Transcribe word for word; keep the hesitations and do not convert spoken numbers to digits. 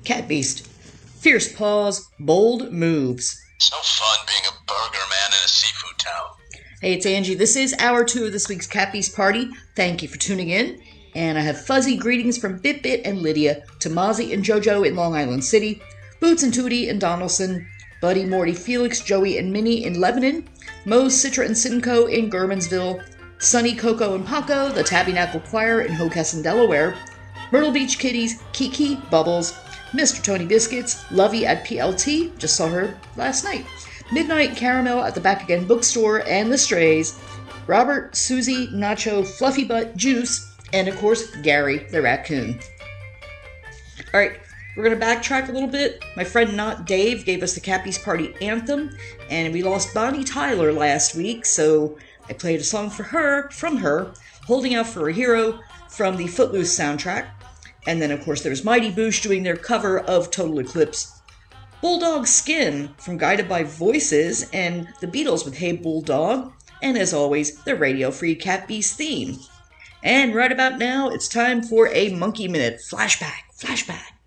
Cat Beast. Fierce paws, bold moves. So fun being a burger man in a seafood town. Hey, it's Angie. This is hour two of this week's Cat Beast Party. Thank you for tuning in. And I have fuzzy greetings from Bit-Bit and Lydia, to Mozzie and JoJo in Long Island City, Boots and Tootie in Donaldson, Buddy, Morty, Felix, Joey, and Minnie in Lebanon, Moe's, Citra, and Simcoe in Germansville, Sunny, Coco, and Paco, the Tabernacle Choir in Hockessin, Delaware, Myrtle Beach Kitties, Kiki, Bubbles, Mister Tony Biscuits, Lovey at P L T, just saw her last night, Midnight Caramel at the Back Again Bookstore, and The Strays, Robert, Susie, Nacho, Fluffy Butt, Juice, and of course, Gary, the raccoon. Alright, we're going to backtrack a little bit. My friend Not Dave gave us the Cat Beast Party anthem, and we lost Bonnie Tyler last week, so I played a song for her, from her, Holding Out for a Hero, from the Footloose soundtrack. And then, of course, there's Mighty Boosh doing their cover of Total Eclipse. Bulldog Skin from Guided by Voices, and the Beatles with Hey Bulldog. And as always, the Radio Free Cat Beast theme. And right about now, it's time for a Monkey Minute flashback, flashback.